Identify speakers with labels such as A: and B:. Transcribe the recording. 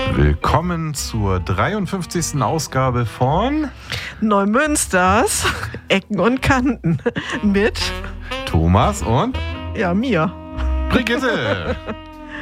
A: Willkommen zur 53. Ausgabe von
B: Neumünsters Ecken und Kanten mit
A: Thomas und
B: mir.
A: Brigitte.